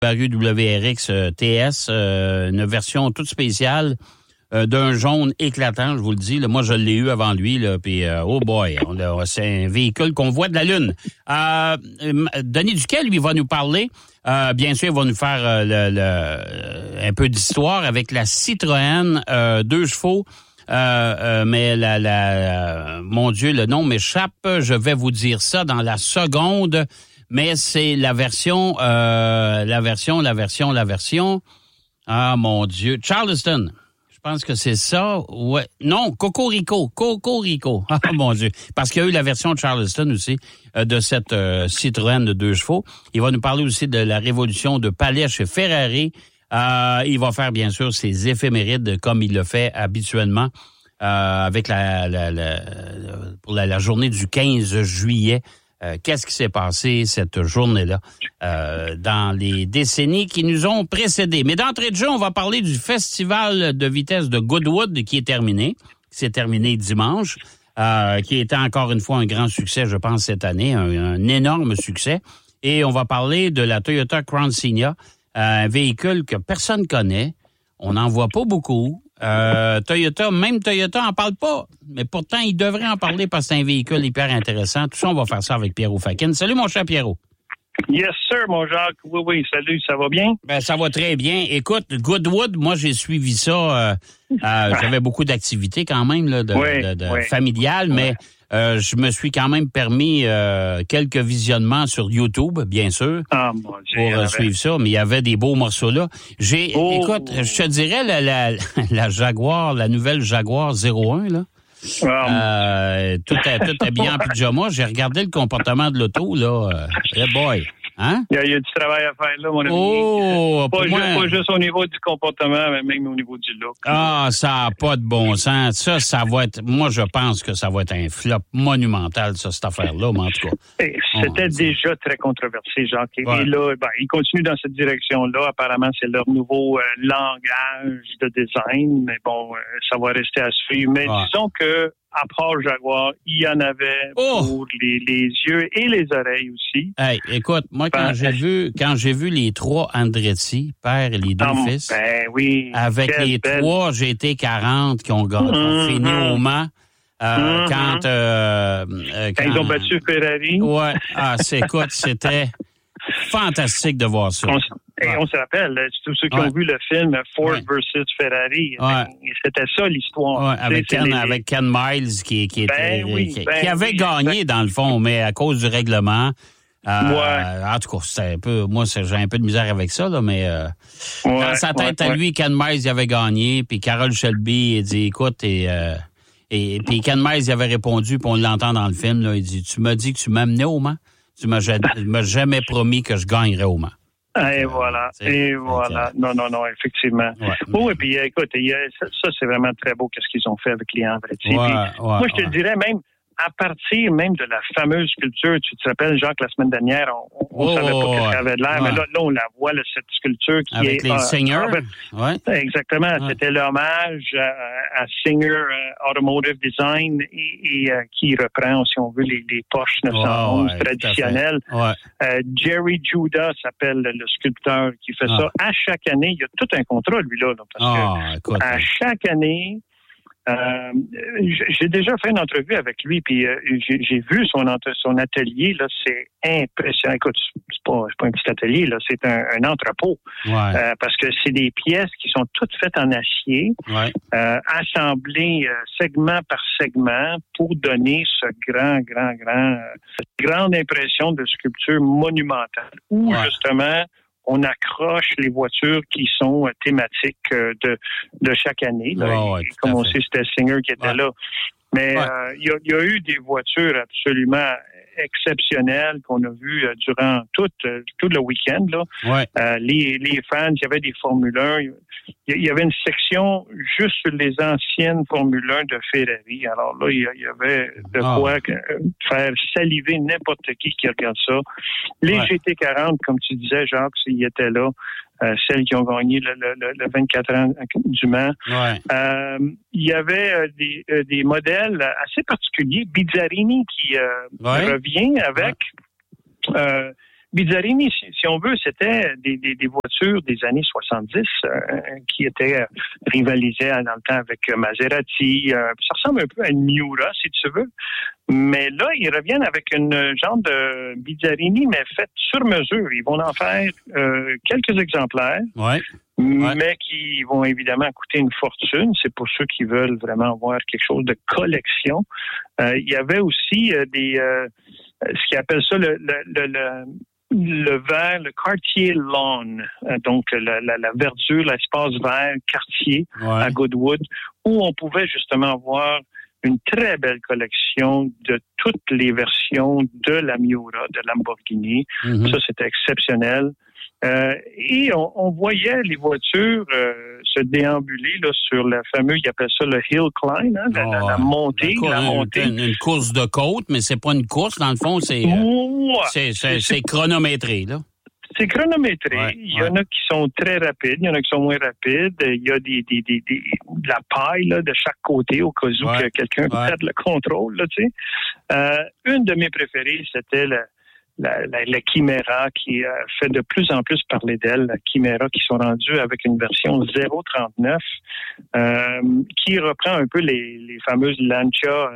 Subaru WRX TS, une version toute spéciale d'un jaune éclatant, je vous le dis. Là, moi, je l'ai eu avant lui, là, puis oh boy, c'est un véhicule qu'on voit de la Lune. Denis Duquet, lui, va nous parler. Bien sûr, il va nous faire un peu d'histoire avec la Citroën 2 chevaux. Mais mon Dieu, le nom m'échappe. Je vais vous dire ça dans la seconde. Mais c'est la version. Ah, mon Dieu. Charleston. Je pense que c'est ça. Ouais. Non, Cocorico. Ah, mon Dieu. Parce qu'il y a eu la version Charleston aussi de cette Citroën de 2 chevaux. Il va nous parler aussi de la révolution de Palais chez Ferrari. Il va faire, bien sûr, ses éphémérides comme il le fait habituellement avec pour la journée du 15 juillet. Qu'est-ce qui s'est passé cette journée-là dans les décennies qui nous ont précédés. Mais d'entrée de jeu, on va parler du festival de vitesse de Goodwood qui s'est terminé dimanche, qui était encore une fois un grand succès, je pense, cette année, un énorme succès. Et on va parler de la Toyota Crown Signa, un véhicule que personne connaît. On n'en voit pas beaucoup. Toyota en parle pas. Mais pourtant, il devrait en parler parce que c'est un véhicule hyper intéressant. Tout ça, on va faire ça avec Pierrot Fakin. Salut, mon cher Pierrot. Yes, sir, mon Jacques. Oui, salut, ça va bien? Ben, ça va très bien. Écoute, Goodwood, moi, j'ai suivi ça. J'avais beaucoup d'activités quand même, là, familiales, mais je me suis quand même permis quelques visionnements sur YouTube, bien sûr, mon Dieu, pour suivre ça, mais il y avait des beaux morceaux là. Écoute, je te dirais la Jaguar, la nouvelle Jaguar 01, là. Tout habillé en pyjama. J'ai regardé le comportement de l'auto, là. Hey boy. Hein? Il y a du travail à faire, là, mon ami. Pas juste au niveau du comportement, mais même au niveau du look. Ah, ça n'a pas de bon sens. Ça va être... Moi, je pense que ça va être un flop monumental, ça, cette affaire-là, mais en tout cas. C'était déjà très controversé, Jacques. Ouais. Et là, ils continuent dans cette direction-là. Apparemment, c'est leur nouveau langage de design. Mais bon, ça va rester à suivre. Mais disons que à part Jaguar, il y en avait pour les yeux et les oreilles aussi. Hey, écoute, moi, quand j'ai vu les 3 Andretti, père et les 2 fils, avec les 3 GT40 qui ont fini au Mans, quand ils ont battu Ferrari. Ouais, c'était fantastique de voir ça. On se rappelle, tous ceux qui ont vu le film Ford versus Ferrari, c'était ça l'histoire. Avec Ken Miles qui avait gagné dans le fond, mais à cause du règlement. En tout cas, c'était un peu. Moi, j'ai un peu de misère avec ça, là, mais dans sa tête à lui, Ken Miles il avait gagné, puis Carroll Shelby il dit écoute et puis Ken Miles il avait répondu, puis on l'entend dans le film là, il dit tu m'as dit que tu m'amenais au Mans, tu m'as jamais promis que je gagnerais au Mans. Et voilà. Non, effectivement. Oui, puis écoute, ça, c'est vraiment très beau qu'est-ce qu'ils ont fait avec les Andretti. Moi, je te dirais même, à partir même de la fameuse sculpture, tu te rappelles, Jacques, la semaine dernière, on savait pas qu'est-ce qu'elle avait de l'air, mais là, on la voit, là, cette sculpture qui avec les Singer. Exactement. C'était l'hommage à Singer Automotive Design et qui reprend, si on veut, les Porsche 911 traditionnels. Jerry Judah s'appelle le sculpteur qui fait ça. À chaque année, il y a tout un contrat, lui, là parce que à chaque année, j'ai déjà fait une entrevue avec lui, puis j'ai vu son atelier, là, c'est impressionnant. Écoute, c'est pas un petit atelier, là, c'est un entrepôt. Parce que c'est des pièces qui sont toutes faites en acier, assemblées segment par segment pour donner cette grande impression de sculpture monumentale. Où, justement, on accroche les voitures qui sont thématiques de chaque année. Comme on sait, c'était Singer qui était là. Mais il y a eu des voitures absolument exceptionnelles qu'on a vues durant tout le week-end. Les fans, il y avait des Formule 1. Il y avait une section juste sur les anciennes Formule 1 de Ferrari. Alors là, il y avait de quoi faire saliver n'importe qui regarde ça. Les GT40, comme tu disais, Jacques, ils étaient là. Celles qui ont gagné le 24 ans du Mans. Il y avait des modèles assez particuliers. Bizzarini qui revient avec Bizzarrini, si on veut, c'était des voitures des années 70 qui étaient rivalisées dans le temps avec Maserati. Ça ressemble un peu à une Miura, si tu veux. Mais là, ils reviennent avec une genre de Bizzarrini, mais faite sur mesure. Ils vont en faire quelques exemplaires. Ouais. Mais qui vont évidemment coûter une fortune. C'est pour ceux qui veulent vraiment avoir quelque chose de collection. Il y avait aussi ce qu'ils appellent ça le vert, le Cartier Lawn, donc la verdure, l'espace vert Cartier à Goodwood, où on pouvait justement voir une très belle collection de toutes les versions de la Miura, de Lamborghini. Ça, c'était exceptionnel. Et on voyait les voitures se déambuler là, sur le fameux, ils appellent ça le hill climb, hein, la montée. Une course de côte, mais c'est pas une course, dans le fond, c'est chronométré, là. C'est chronométré. Il y en a qui sont très rapides, il y en a qui sont moins rapides. Il y a de la paille là, de chaque côté au cas où que quelqu'un perde le contrôle. Là, tu sais. Une de mes préférées, c'était la Chimera qui fait de plus en plus parler d'elle. La Chimera qui sont rendus avec une version 039 qui reprend un peu les fameuses Lancia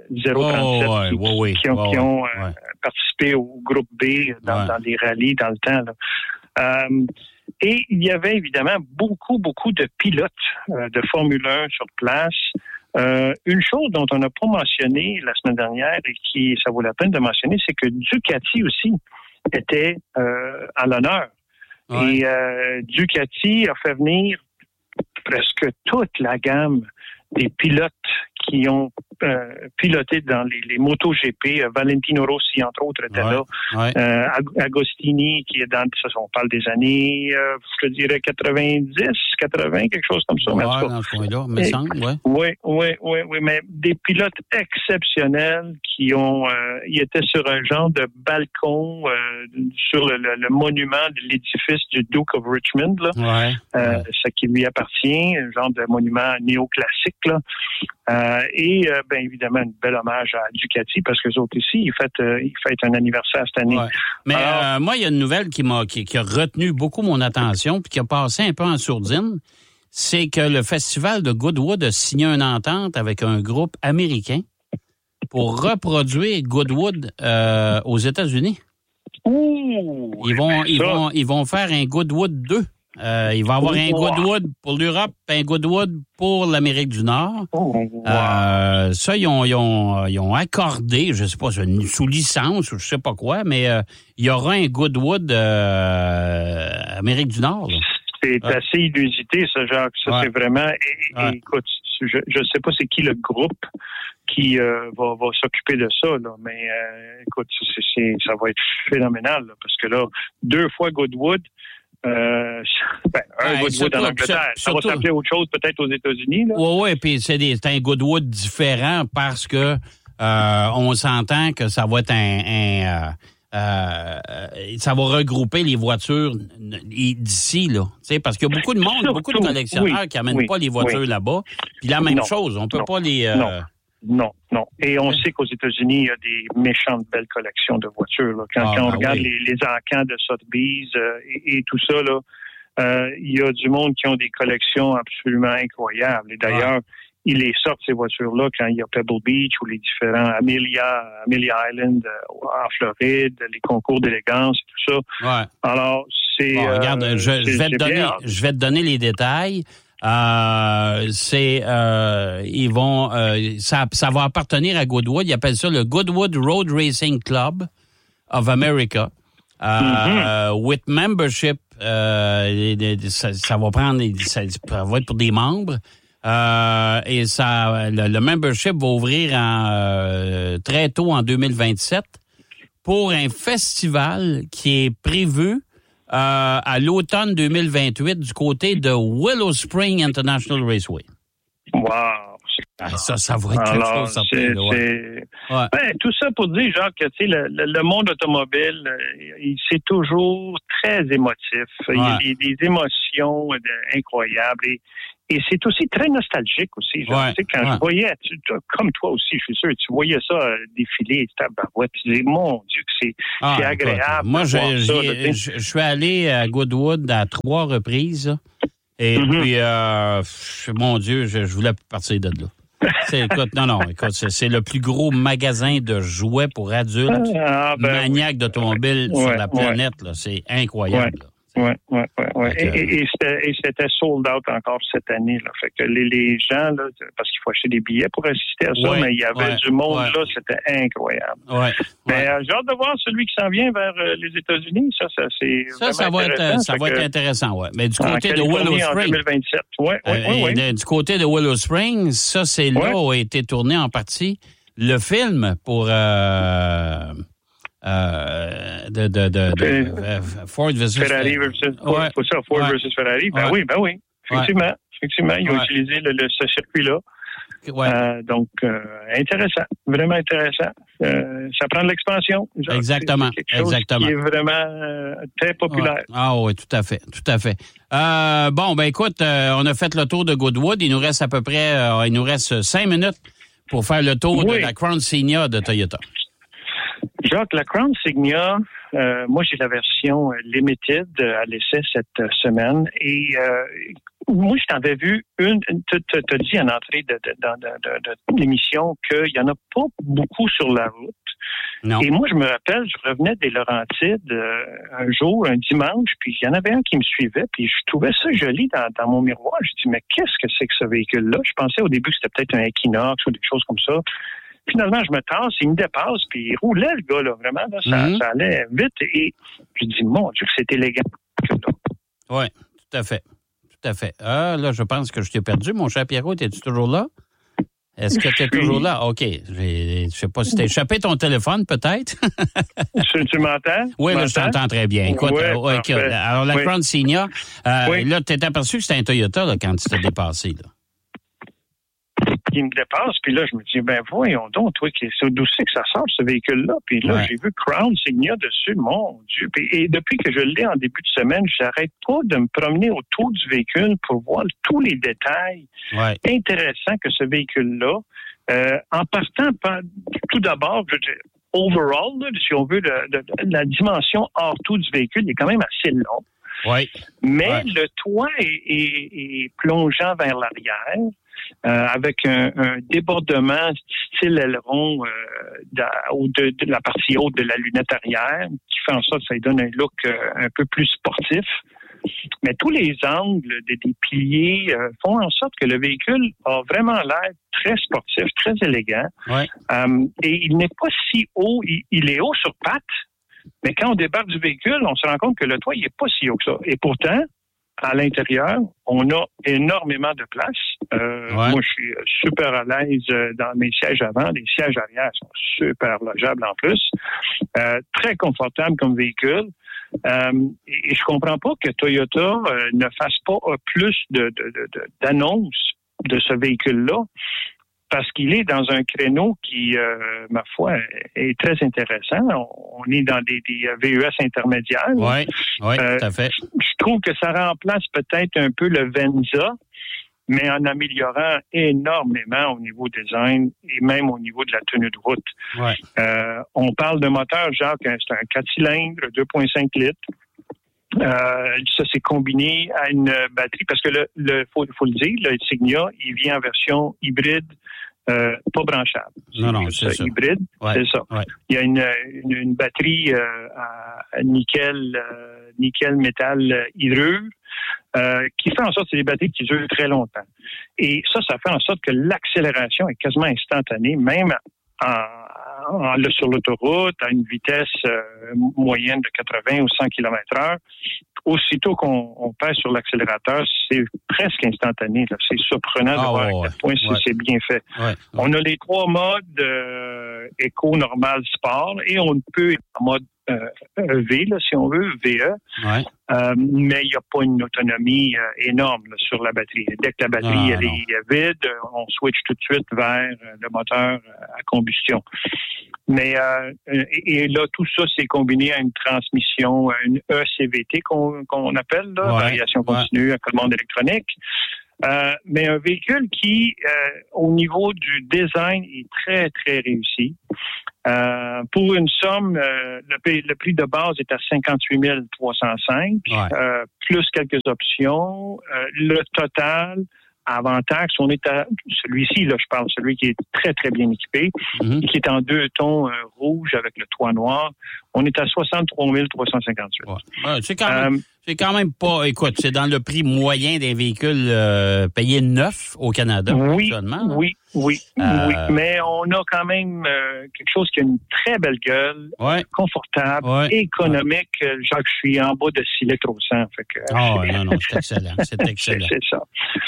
037 qui ont participé au groupe B dans des rallyes dans le temps. Là. Et il y avait évidemment beaucoup de pilotes de Formule 1 sur place. Une chose dont on n'a pas mentionné la semaine dernière et qui, ça vaut la peine de mentionner, c'est que Ducati aussi était à l'honneur. Ouais. Et Ducati a fait venir presque toute la gamme des pilotes qui ont piloté dans les MotoGP. Valentino Rossi, entre autres, était là. Ouais. Agostini, qui est dans, ça, on parle des années, je te dirais 90, 80, quelque chose comme ça. Ouais, dans ce coin-là, me semble, Oui, mais des pilotes exceptionnels qui ont, ils étaient sur un genre de balcon sur le monument de l'édifice du Duke of Richmond, là. Ça qui lui appartient, un genre de monument néoclassique, là. Et bien évidemment, un bel hommage à Ducati parce que les autres ici, ils fêtent un anniversaire cette année. Ouais. Mais moi, il y a une nouvelle qui a retenu beaucoup mon attention puis qui a passé un peu en sourdine. C'est que le festival de Goodwood a signé une entente avec un groupe américain pour reproduire Goodwood aux États-Unis. Ouh! Ils vont faire un Goodwood 2. Il va y avoir un Goodwood pour l'Europe, un Goodwood pour l'Amérique du Nord. Ça, ils ont accordé, je sais pas, sous licence ou je sais pas quoi, mais il y aura un Goodwood Amérique du Nord. Là. C'est assez inusité, ça, Jacques. Ça, c'est vraiment... Écoute, je sais pas c'est qui le groupe qui va s'occuper de ça, là, mais écoute, ça va être phénoménal, là, parce que là, 2 fois Goodwood, Goodwood en Angleterre. Ça va s'appeler autre chose peut-être aux États-Unis. Oui, puis c'est un Goodwood différent parce que on s'entend que ça va être ça va regrouper les voitures d'ici, là. Tu sais, parce qu'il y a beaucoup de monde, beaucoup de collectionneurs qui n'amènent pas les voitures là-bas. Puis la même chose, on peut pas les... Non. Et on sait qu'aux États-Unis, il y a des méchantes belles collections de voitures. Là. Quand on regarde les encans de Sotheby's et tout ça, là, il y a du monde qui ont des collections absolument incroyables. Et d'ailleurs, ils les sortent, ces voitures-là, quand il y a Pebble Beach ou les différents Amelia Island en Floride, les concours d'élégance et tout ça. Ouais. Alors, c'est... regarde, je vais te donner les détails. Ça va appartenir à Goodwood. Ils appellent ça le Goodwood Road Racing Club of America. With membership, ça va prendre, ça va être pour des membres. Et le membership va ouvrir très tôt en 2027 pour un festival qui est prévu à l'automne 2028 du côté de Willow Spring International Raceway. Wow! Ça va être quelque chose. Ben, tout ça pour dire, genre, que le monde automobile, c'est toujours très émotif. Il y a des émotions incroyables. Et c'est aussi très nostalgique aussi. Genre, quand je voyais, comme toi aussi, je suis sûr, tu voyais ça défiler, tu dis, mon Dieu, que c'est agréable. Moi, je suis allé à Goodwood à 3 reprises. Et puis, mon Dieu, je voulais partir de là. Écoute, c'est le plus gros magasin de jouets pour adultes maniaques d'automobiles sur la planète. Là. C'est incroyable. Oui. Et c'était sold out encore cette année. Là. Fait que les gens, là, parce qu'il faut acheter des billets pour assister à ça, mais il y avait du monde là, c'était incroyable. Mais j'ai hâte de voir celui qui s'en vient vers les États-Unis. Ça va être intéressant, ouais. Mais du côté de Willow Springs. En 2027. Du côté de Willow Springs, ça, c'est là où a été tourné en partie le film pour Ford versus Ferrari versus Ford versus Ferrari. Ben oui. Effectivement, ils ont utilisé ce circuit-là. Donc, intéressant, vraiment intéressant. Ça prend de l'expansion. Exactement. C'est quelque chose qui est vraiment très populaire. Ah oui, tout à fait. Écoute, on a fait le tour de Goodwood. Il nous reste à peu près, 5 minutes pour faire le tour de la Crown Signia de Toyota. Jacques, la Crown Signia, moi j'ai la version Limited à l'essai cette semaine et moi je t'avais vu t'as dit en entrée de l'émission qu'il y en a pas beaucoup sur la route. Non. Et moi je me rappelle, je revenais des Laurentides un jour, un dimanche, puis il y en avait un qui me suivait, puis je trouvais ça joli dans mon miroir. Je dis mais qu'est-ce que c'est que ce véhicule-là? Je pensais au début que c'était peut-être un Equinox ou des choses comme ça. Finalement, je me tasse, il me dépasse, puis il roulait, le gars, là, vraiment, là, ça allait vite, et je dis, mon Dieu, que c'est élégant. Oui, tout à fait. Là, je pense que je t'ai perdu, mon cher Pierrot, es-tu toujours là? Est-ce que tu es toujours là? OK. Je sais pas si t'as échappé ton téléphone, peut-être. Tu m'entends? Oui, là, je t'entends très bien. Écoute, alors, la Crown Signia, là, tu t'es aperçu que c'était un Toyota, là, quand tu t'es dépassé, là. Il me dépasse, puis là, je me dis, ben voyons donc, toi, d'où c'est que ça sort, ce véhicule-là? Puis là, j'ai vu Crown Signia dessus, mon Dieu. Et depuis que je l'ai en début de semaine, j'arrête pas de me promener autour du véhicule pour voir tous les détails intéressants que ce véhicule-là. En partant, tout d'abord, overall, là, si on veut, la dimension hors tout du véhicule est quand même assez long. Mais le toit est plongeant vers l'arrière. Avec un débordement style aileron de la partie haute de la lunette arrière, qui fait en sorte que ça lui donne un look un peu plus sportif. Mais tous les angles des piliers font en sorte que le véhicule a vraiment l'air très sportif, très élégant. Et il n'est pas si haut, il est haut sur pattes, mais quand on débarque du véhicule, on se rend compte que le toit, il n'est pas si haut que ça. Et pourtant, à l'intérieur, on a énormément de place. Moi, je suis super à l'aise dans mes sièges avant. Les sièges arrière sont super logeables en plus. Très confortable comme véhicule. Et je comprends pas que Toyota ne fasse pas plus d'annonces de ce véhicule-là, parce qu'il est dans un créneau qui, ma foi, est très intéressant. On est dans des VUS intermédiaires. Oui, tout à fait. Je trouve que ça remplace peut-être un peu le Venza, mais en améliorant énormément au niveau design et même au niveau de la tenue de route. On parle de moteur, Jacques, c'est un 4 cylindres, 2,5 litres. Ça, c'est combiné à une batterie, parce que faut le dire, le Signia, il vient en version hybride, pas branchable. Non, c'est ça. Hybride, c'est ça. Il y a une batterie à nickel métal hydrure, qui fait en sorte que c'est des batteries qui durent très longtemps. Et ça fait en sorte que l'accélération est quasiment instantanée, même sur l'autoroute à une vitesse moyenne de 80 ou 100 km/h. Aussitôt qu'on pèse sur l'accélérateur, c'est presque instantané. Là. C'est surprenant de voir à quel point c'est bien fait. Ouais. On a les 3 modes éco, normal, sport, et on peut en mode V, là, si on veut, VE. Ouais. Mais il n'y a pas une autonomie énorme là, sur la batterie. Dès que la batterie est vide, on switch tout de suite vers le moteur à combustion. Mais et là, tout ça, c'est combiné à une transmission, une ECVT qu'on appelle, là, variation continue à commande électronique. Mais un véhicule qui, au niveau du design, est très, très réussi. Pour une somme, le prix de base est à 58 305, plus quelques options. Le total, avantage, on est à celui-ci, là, je parle, celui qui est très, très bien équipé, qui est en 2 tons rouge avec le toit noir. On est à 63 358. C'est quand même pas... Écoute, c'est dans le prix moyen d'un véhicule payé neuf au Canada. Oui. Mais on a quand même quelque chose qui a une très belle gueule, confortable, économique. Jacques, je suis en bas de 6 litres au 100. Fait que, non, c'est excellent. C'est excellent. C'est ça.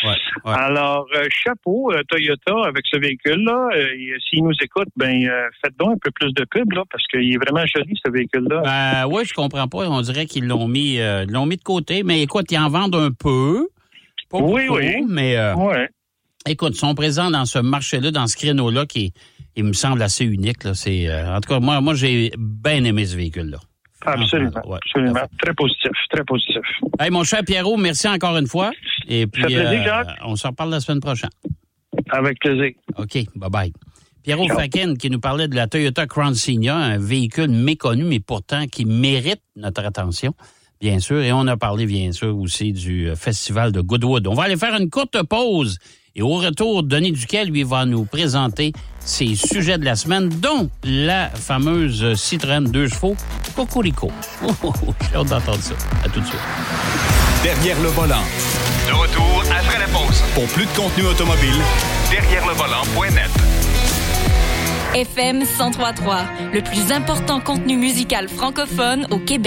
Alors, chapeau, Toyota, avec ce véhicule-là. S'ils nous écoutent, faites donc un peu plus de pub, là, parce qu'il est vraiment joli, ce véhicule-là. Oui, je comprends pas. On dirait qu'ils l'ont mis de côté. Mais écoute, ils en vendent un peu. Pas beaucoup, mais... Écoute, ils sont présents dans ce marché-là, dans ce créneau-là, qui il me semble assez unique. Là. C'est, en tout cas, moi, j'ai bien aimé ce véhicule-là. Absolument. Très positif, très positif. Hey, mon cher Pierrot, merci encore une fois. Et puis, ça fait plaisir, Jacques. On s'en reparle la semaine prochaine. Avec plaisir. OK, bye-bye. Pierrot Fakin qui nous parlait de la Toyota Crown Signa, un véhicule méconnu, mais pourtant qui mérite notre attention, bien sûr. Et on a parlé, bien sûr, aussi du festival de Goodwood. On va aller faire une courte pause. Et au retour, Denis Duquet, lui, va nous présenter ses sujets de la semaine, dont la fameuse Citroën 2 chevaux Cocorico. J'ai hâte d'entendre ça. À tout de suite. Derrière le volant. De retour après la pause. Pour plus de contenu automobile, derrièreLevolant.net. FM 103.3, le plus important contenu musical francophone au Québec.